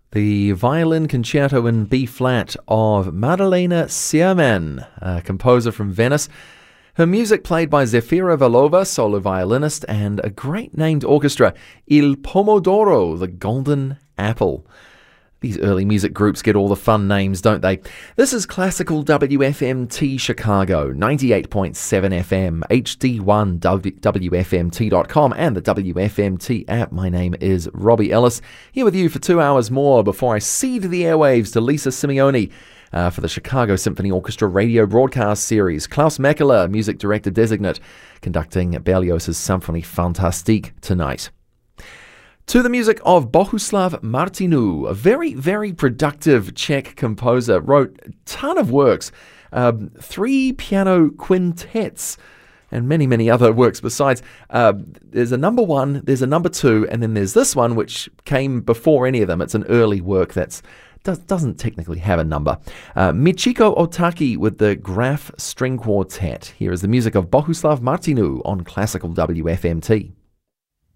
The violin concerto in B-flat of Madalena Sierman, a composer from Venice. Her music played by Zefira Valova, solo violinist, and a great named orchestra, Il Pomodoro, the Golden Apple. These early music groups get all the fun names, don't they? This is Classical WFMT Chicago, 98.7 FM, HD1 WFMT.com, and the WFMT app. My name is Robbie Ellis, here with you for 2 hours more before I cede the airwaves to Lisa Simeone for the Chicago Symphony Orchestra radio broadcast series. Klaus Meckeler, music director designate, conducting Berlioz's Symphonie Fantastique tonight. To the music of Bohuslav Martinu, a very, very productive Czech composer, wrote a ton of works, 3 piano quintets, and many, many other works besides. There's a number 1, there's a number 2, and then there's this one, which came before any of them. It's an early work that doesn't technically have a number. Michiko Otaki with the Graf String Quartet. Here is the music of Bohuslav Martinu on Classical WFMT.